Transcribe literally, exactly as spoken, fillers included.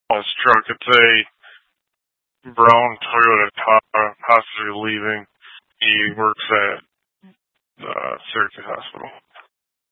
his truck. It's a brown Toyota Tara, possibly leaving. He works at the Syracuse Hospital.